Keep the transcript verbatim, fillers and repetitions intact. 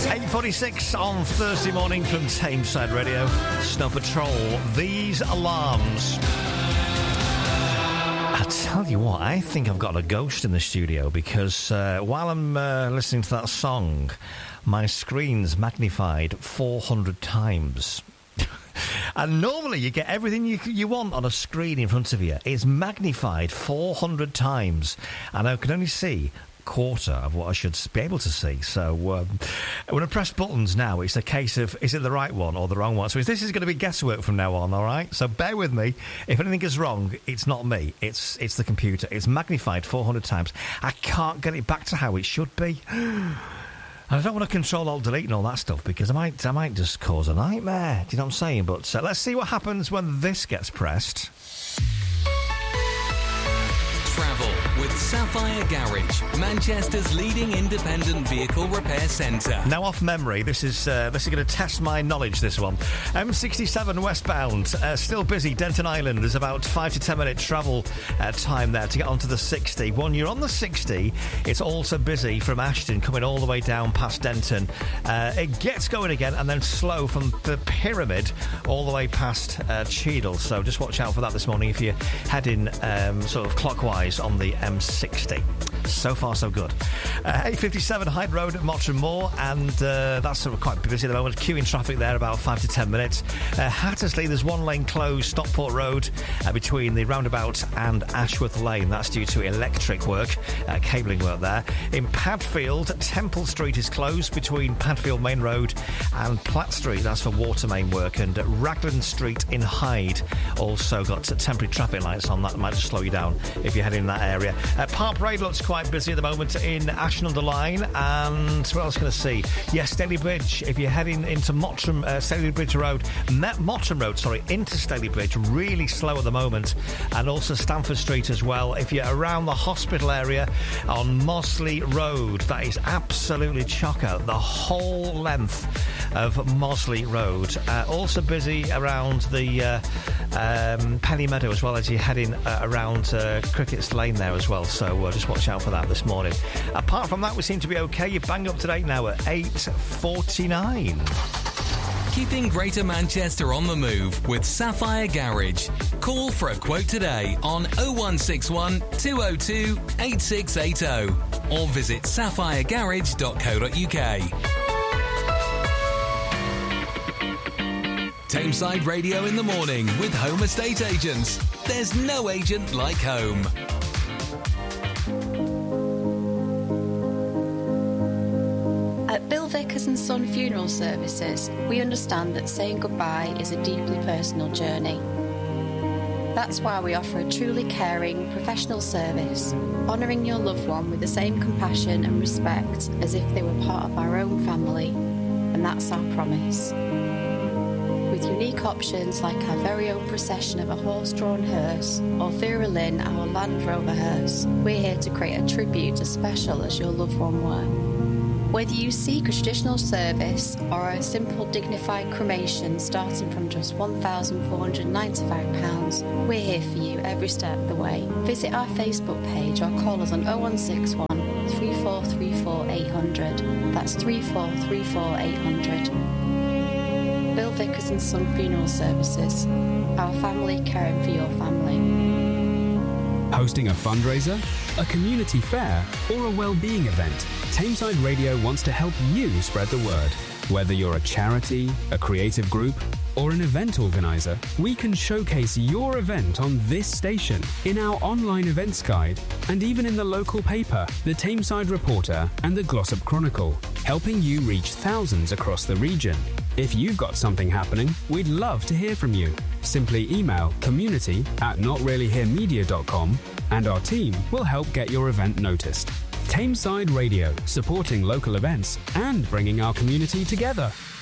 eight forty-six on Thursday morning from Tameside Radio. Snow Patrol, These Alarms. I tell you what, I think I've got a ghost in the studio because uh, while I'm uh, listening to that song, my screen's magnified four hundred times. And normally you get everything you you want on a screen in front of you. It's magnified four hundred times, and I can only see quarter of what I should be able to see. So um, when I press buttons now, it's a case of, is it the right one or the wrong one? So this is going to be guesswork from now on, all right? So bear with me. If anything is wrong, it's not me. It's it's the computer. It's magnified four hundred times. I can't get it back to how it should be. And I don't want to control alt delete and all that stuff because I might I might just cause a nightmare. Do you know what I'm saying? But uh, let's see what happens when this gets pressed. Travel with Sapphire Garage, Manchester's leading independent vehicle repair centre. Now, off memory, this is uh, this is going to test my knowledge, this one. M sixty-seven westbound, uh, still busy, Denton Island. There's about five to ten minute travel uh, time there to get onto the sixty. When you're on the sixty, it's also busy from Ashton, coming all the way down past Denton. Uh, it gets going again and then slow from the Pyramid all the way past uh, Cheadle. So just watch out for that this morning if you're heading um, sort of clockwise on the M sixty. So far, so good. Uh, eight fifty-seven Hyde Road at Mottram Moor, and uh, that's sort of quite busy at the moment. Queuing traffic there about five to ten minutes. Uh, Hattersley, there's one lane closed, Stockport Road, uh, between the roundabout and Ashworth Lane. That's due to electric work, uh, cabling work there. In Padfield, Temple Street is closed between Padfield Main Road and Platt Street. That's for water main work. And uh, Raglan Street in Hyde also got temporary traffic lights on. That might just slow you down if you're heading in that area. Uh, Park Parade looks quite busy at the moment in Ashton-under-Lyne, and what else can I see? Yes, Staley Bridge. If you're heading into Mottram, uh, Staley Bridge Road, Met Mottram Road, sorry, into Staley Bridge, really slow at the moment, and also Stamford Street as well. If you're around the hospital area on Mosley Road, that is absolutely chocker, the whole length of Mosley Road. Uh, also busy around the uh, um, Penny Meadow as well as you're heading uh, around uh, Cricket's Lane there as well, so uh, just watch out for that this morning. Apart from that, we seem to be okay. You're bang up to date now at eight forty-nine. Keeping Greater Manchester on the move with Sapphire Garage. Call for a quote today on oh one six one, two oh two, eight six eight oh or visit sapphire garage dot co dot uk. Tameside Radio in the morning with Home Estate Agents. There's no agent like home. At Bill Vickers and Son Funeral Services, we understand that saying goodbye is a deeply personal journey. That's why we offer a truly caring, professional service, honouring your loved one with the same compassion and respect as if they were part of our own family, and that's our promise. With unique options like our very own procession of a horse-drawn hearse or Vera Lynn, our Land Rover hearse, we're here to create a tribute as special as your loved one were. Whether you seek a traditional service or a simple dignified cremation starting from just one thousand four hundred ninety-five pounds, we're here for you every step of the way. Visit our Facebook page or call us on oh one six one, three four three four, eight hundred. That's three four three four, eight hundred. Bill Vickers and Son Funeral Services. Our family caring for your family. Hosting a fundraiser, a community fair, or a well-being event, Tameside Radio wants to help you spread the word. Whether you're a charity, a creative group, or an event organizer, we can showcase your event on this station, in our online events guide, and even in the local paper, the Tameside Reporter and the Glossop Chronicle, helping you reach thousands across the region. If you've got something happening, we'd love to hear from you. Simply email community at notreallyheremedia dot com and our team will help get your event noticed. Tameside Radio, supporting local events and bringing our community together.